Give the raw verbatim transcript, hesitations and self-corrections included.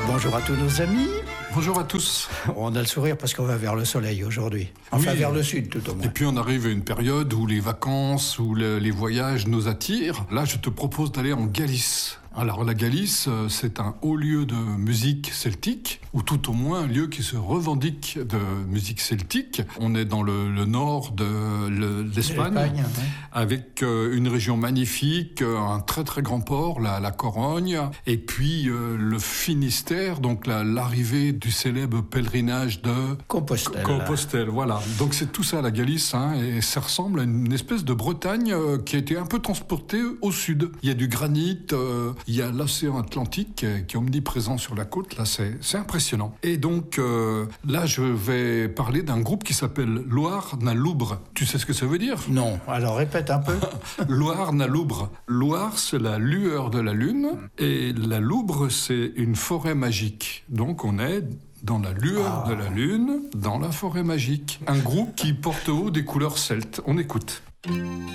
Bonjour à tous nos amis. Bonjour à tous. On a le sourire parce qu'on va vers le soleil aujourd'hui. Enfin, oui. vers le sud tout au moins. Et puis on arrive à une période où les vacances, où le, les voyages nous attirent. Là, je te propose d'aller en Galice. Alors la Galice, c'est un haut lieu de musique celtique, ou tout au moins un lieu qui se revendique de musique celtique. On est dans le, le nord de le, l'Espagne, ouais. avec euh, une région magnifique, un très très grand port, la, la Corogne, et puis euh, le Finistère, donc la, l'arrivée du célèbre pèlerinage de Compostelle. Compostelle, voilà. Donc c'est tout ça la Galice, hein, et ça ressemble à une espèce de Bretagne euh, qui a été un peu transportée au sud. Il y a du granit. Euh, Il y a l'océan Atlantique qui est omniprésent sur la côte. Là, c'est, c'est impressionnant. Et donc, euh, là, je vais parler d'un groupe qui s'appelle Loire na Loubre. Tu sais ce que ça veut dire ? Non. Alors, répète un peu. Loire na Loubre. Loire, c'est la lueur de la lune. Et la Loubre, c'est une forêt magique. Donc, on est dans la lueur ah. de la lune, dans la forêt magique. Un groupe qui porte haut des couleurs celtes. On écoute.